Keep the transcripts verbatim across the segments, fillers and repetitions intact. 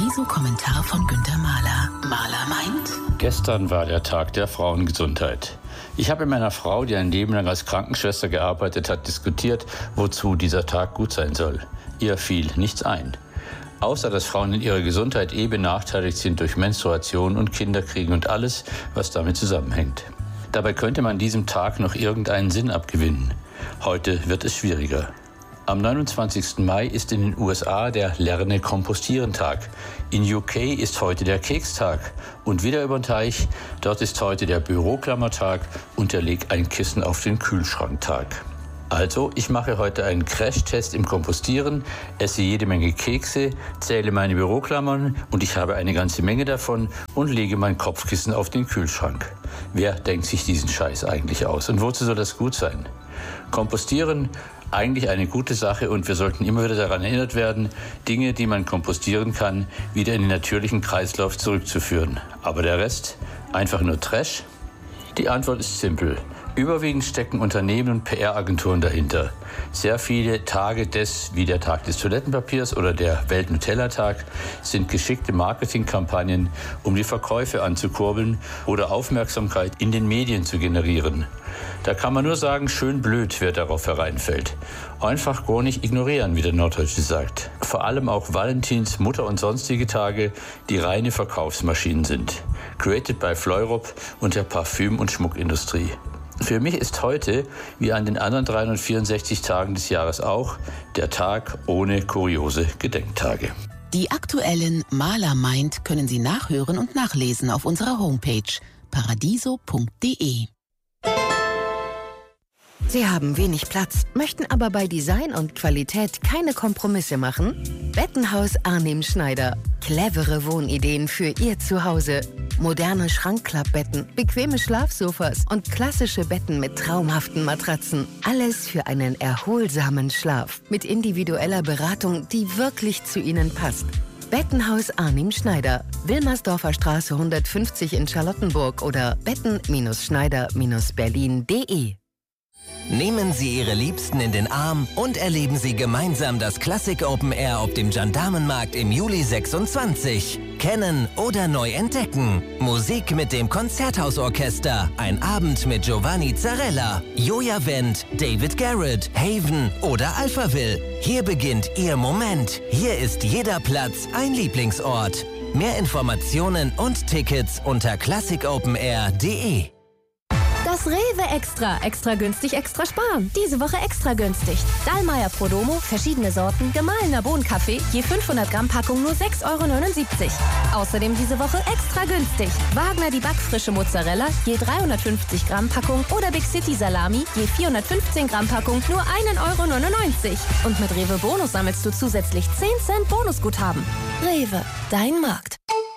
Paradiso-Kommentar von Günter Mahler. Mahler meint: Gestern war der Tag der Frauengesundheit. Ich habe mit meiner Frau, die ein Leben lang als Krankenschwester gearbeitet hat, diskutiert, wozu dieser Tag gut sein soll. Ihr fiel nichts ein. Außer dass Frauen in ihrer Gesundheit eh benachteiligt sind durch Menstruation und Kinderkriegen und alles, was damit zusammenhängt. Dabei könnte man diesem Tag noch irgendeinen Sinn abgewinnen. Heute wird es schwieriger. Am neunundzwanzigsten Mai ist in den U S A der Lerne-Kompostieren-Tag. In U K ist heute der Kekstag. Und wieder über den Teich, dort ist heute der Büroklammertag und der Leg ein Kissen auf den Kühlschrank-Tag. Also, ich mache heute einen Crashtest im Kompostieren, esse jede Menge Kekse, zähle meine Büroklammern und ich habe eine ganze Menge davon und lege mein Kopfkissen auf den Kühlschrank. Wer denkt sich diesen Scheiß eigentlich aus und wozu soll das gut sein? Kompostieren, eigentlich eine gute Sache und wir sollten immer wieder daran erinnert werden, Dinge, die man kompostieren kann, wieder in den natürlichen Kreislauf zurückzuführen. Aber der Rest? Einfach nur Trash? Die Antwort ist simpel. Überwiegend stecken Unternehmen und P R-Agenturen dahinter. Sehr viele Tage des, wie der Tag des Toilettenpapiers oder der Welt-Nutella-Tag, sind geschickte Marketingkampagnen, um die Verkäufe anzukurbeln oder Aufmerksamkeit in den Medien zu generieren. Da kann man nur sagen, schön blöd, wer darauf hereinfällt. Einfach gar nicht ignorieren, wie der Norddeutsche sagt. Vor allem auch Valentins, Mutter- und sonstige Tage, die reine Verkaufsmaschinen sind. Created by Fleurop und der Parfüm- und Schmuckindustrie. Für mich ist heute, wie an den anderen dreihundertvierundsechzig Tagen des Jahres auch, der Tag ohne kuriose Gedenktage. Die aktuellen Mahler meint können Sie nachhören und nachlesen auf unserer Homepage paradiso punkt de. Sie haben wenig Platz, möchten aber bei Design und Qualität keine Kompromisse machen? Bettenhaus Arnim Schneider. Clevere Wohnideen für Ihr Zuhause. Moderne Schrankklappbetten, bequeme Schlafsofas und klassische Betten mit traumhaften Matratzen. Alles für einen erholsamen Schlaf. Mit individueller Beratung, die wirklich zu Ihnen passt. Bettenhaus Arnim Schneider. Wilmersdorfer Straße hundertfünfzig in Charlottenburg oder betten schneider berlin punkt de. Nehmen Sie Ihre Liebsten in den Arm und erleben Sie gemeinsam das Classic Open Air auf dem Gendarmenmarkt im Juli sechsundzwanzig. Kennen oder neu entdecken. Musik mit dem Konzerthausorchester. Ein Abend mit Giovanni Zarella, Joja Wendt, David Garrett, Haven oder Alphaville. Hier beginnt Ihr Moment. Hier ist jeder Platz ein Lieblingsort. Mehr Informationen und Tickets unter classic open air punkt de. Das Rewe Extra. Extra günstig, extra sparen. Diese Woche extra günstig. Dallmayr Prodomo, verschiedene Sorten, gemahlener Bohnenkaffee, je fünfhundert Gramm Packung nur sechs Euro neunundsiebzig. Außerdem diese Woche extra günstig. Wagner die backfrische Mozzarella, je dreihundertfünfzig Gramm Packung oder Big City Salami, je vierhundertfünfzehn Gramm Packung nur ein Euro neunundneunzig. Und mit Rewe Bonus sammelst du zusätzlich zehn Cent Bonusguthaben. Rewe, dein Markt.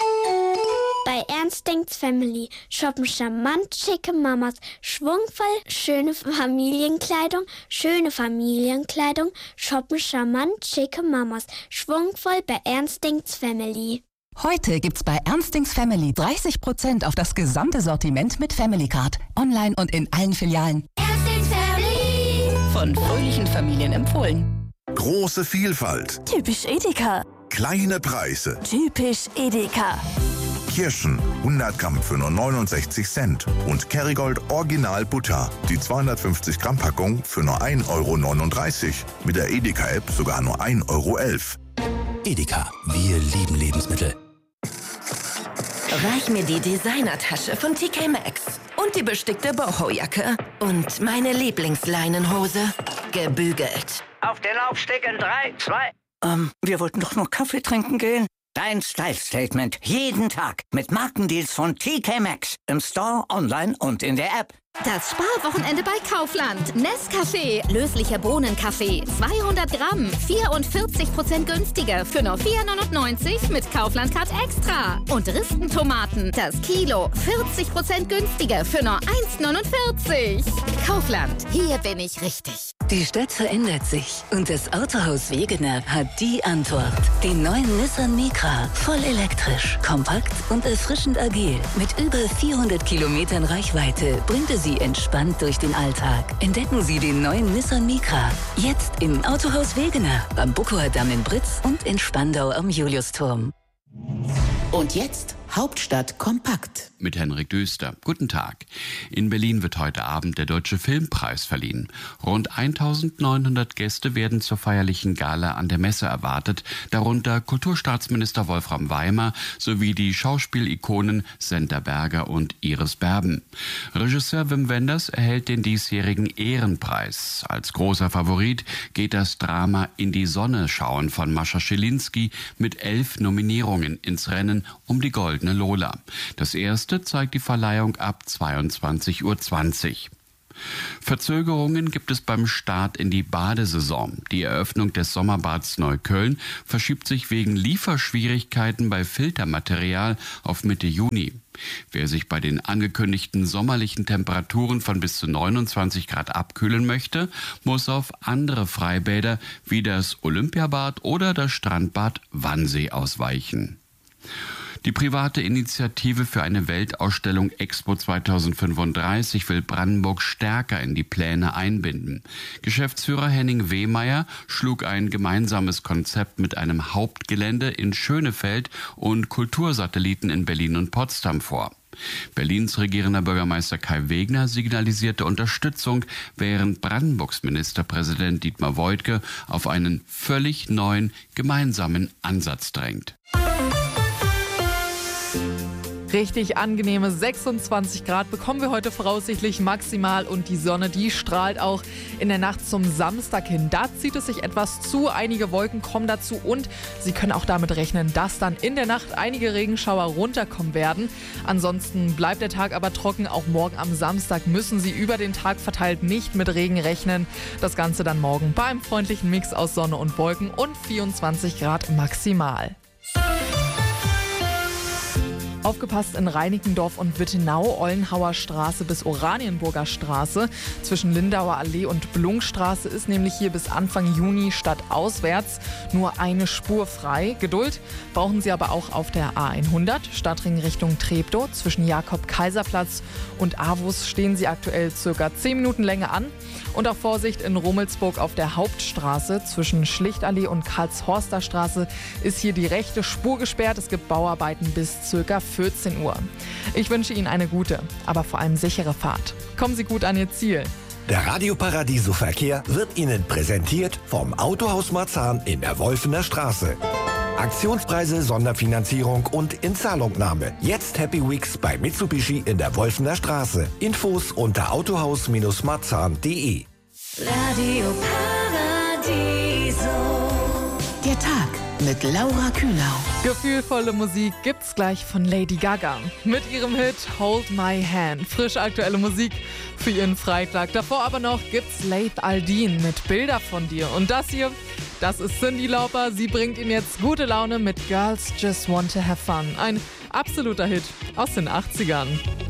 Bei Ernst denkt's Family shoppen charmant schicke Mamas, schwungvoll schöne Familienkleidung, schöne Familienkleidung, shoppen charmant schicke Mamas, schwungvoll bei Ernst denkt's Family. Heute gibt's bei Ernst denkt's Family dreißig Prozent auf das gesamte Sortiment mit Family Card. Online und in allen Filialen. Ernst denkt's Family. Von fröhlichen Familien empfohlen. Große Vielfalt. Typisch Edeka. Kleine Preise. Typisch Edeka. Kirschen hundert Gramm für nur neunundsechzig Cent und Kerrygold Original Butter, die zweihundertfünfzig Gramm Packung für nur ein Euro neununddreißig. Mit der Edeka-App sogar nur ein Euro elf. Edeka, wir lieben Lebensmittel. Reich mir die Designertasche von T K Maxx und die bestickte Boho-Jacke und meine Lieblingsleinenhose, gebügelt. Auf den Laufsteg in drei, zwei. Ähm, wir wollten doch nur Kaffee trinken gehen. Dein Style-Statement jeden Tag mit Markendeals von T K Maxx im Store, online und in der App. Das Sparwochenende bei Kaufland. Nescafé, löslicher Bohnenkaffee, zweihundert Gramm, vierundvierzig Prozent günstiger für nur vier neunundneunzig mit Kaufland Card Extra. Und Ristentomaten, das Kilo, vierzig Prozent günstiger für nur eins neunundvierzig. Kaufland, hier bin ich richtig. Die Stadt verändert sich und das Autohaus Wegener hat die Antwort. Den neuen Nissan Micra, voll elektrisch, kompakt und erfrischend agil. Mit über vierhundert Kilometern Reichweite bringt es Sie entspannt durch den Alltag. Entdecken Sie den neuen Nissan Micra. Jetzt im Autohaus Wegener, am Buckower Damm in Britz und in Spandau am Juliusturm. Und jetzt Hauptstadt kompakt. Mit Henrik Döster. Guten Tag. In Berlin wird heute Abend der Deutsche Filmpreis verliehen. Rund eintausendneunhundert Gäste werden zur feierlichen Gala an der Messe erwartet, darunter Kulturstaatsminister Wolfram Weimer sowie die Schauspielikonen Senta Berger und Iris Berben. Regisseur Wim Wenders erhält den diesjährigen Ehrenpreis. Als großer Favorit geht das Drama In die Sonne schauen von Mascha Schilinski mit elf Nominierungen ins Rennen um die Goldene Lola. Das erste zeigt die Verleihung ab zweiundzwanzig Uhr zwanzig. Verzögerungen gibt es beim Start in die Badesaison. Die Eröffnung des Sommerbads Neukölln verschiebt sich wegen Lieferschwierigkeiten bei Filtermaterial auf Mitte Juni. Wer sich bei den angekündigten sommerlichen Temperaturen von bis zu neunundzwanzig Grad abkühlen möchte, muss auf andere Freibäder wie das Olympiabad oder das Strandbad Wannsee ausweichen. Die private Initiative für eine Weltausstellung Expo zweitausendfünfunddreißig will Brandenburg stärker in die Pläne einbinden. Geschäftsführer Henning Wehmeier schlug ein gemeinsames Konzept mit einem Hauptgelände in Schönefeld und Kultursatelliten in Berlin und Potsdam vor. Berlins regierender Bürgermeister Kai Wegner signalisierte Unterstützung, während Brandenburgs Ministerpräsident Dietmar Woidke auf einen völlig neuen gemeinsamen Ansatz drängt. Richtig angenehme sechsundzwanzig Grad bekommen wir heute voraussichtlich maximal und die Sonne, die strahlt auch in der Nacht zum Samstag hin. Da zieht es sich etwas zu, einige Wolken kommen dazu und Sie können auch damit rechnen, dass dann in der Nacht einige Regenschauer runterkommen werden. Ansonsten bleibt der Tag aber trocken. Auch morgen am Samstag müssen Sie über den Tag verteilt nicht mit Regen rechnen. Das Ganze dann morgen bei einem freundlichen Mix aus Sonne und Wolken und vierundzwanzig Grad maximal. Aufgepasst in Reinickendorf und Wittenau, Ollenhauer Straße bis Oranienburger Straße. Zwischen Lindauer Allee und Blunkstraße ist nämlich hier bis Anfang Juni stadtauswärts nur eine Spur frei. Geduld brauchen Sie aber auch auf der A hundert, Stadtring Richtung Treptow. Zwischen Jakob-Kaiser-Platz und Avus stehen Sie aktuell circa zehn Minuten länger an. Und auch Vorsicht in Rummelsburg auf der Hauptstraße. Zwischen Schlichtallee und Karlshorster Straße ist hier die rechte Spur gesperrt. Es gibt Bauarbeiten bis circa vierzehn Uhr. Ich wünsche Ihnen eine gute, aber vor allem sichere Fahrt. Kommen Sie gut an Ihr Ziel. Der Radio Paradiso Verkehr wird Ihnen präsentiert vom Autohaus Marzahn in der Wolfener Straße. Aktionspreise, Sonderfinanzierung und Inzahlungnahme. Jetzt Happy Weeks bei Mitsubishi in der Wolfener Straße. Infos unter autohaus Marzahn punkt de. Radio Paradiso. Der Tag mit Laura Kühlau. Gefühlvolle Musik gibt's gleich von Lady Gaga. Mit ihrem Hit Hold My Hand. Frisch aktuelle Musik für ihren Freitag. Davor aber noch gibt's Laith Al-Deen mit Bilder von dir. Und das hier, das ist Cyndi Lauper. Sie bringt Ihnen jetzt gute Laune mit Girls Just Want to Have Fun. Ein absoluter Hit aus den achtzigern.